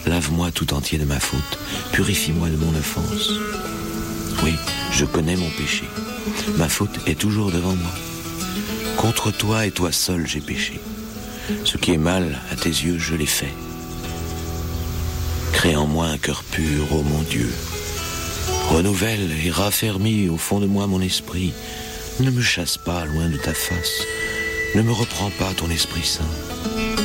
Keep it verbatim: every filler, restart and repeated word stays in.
lave-moi tout entier de ma faute, purifie-moi de mon offense. Oui, je connais mon péché. Ma faute est toujours devant moi. Contre toi et toi seul j'ai péché. Ce qui est mal à tes yeux, je l'ai fait. Crée en moi un cœur pur, ô mon Dieu. Renouvelle et raffermis au fond de moi mon esprit. Ne me chasse pas loin de ta face. Ne me reprends pas ton Esprit Saint.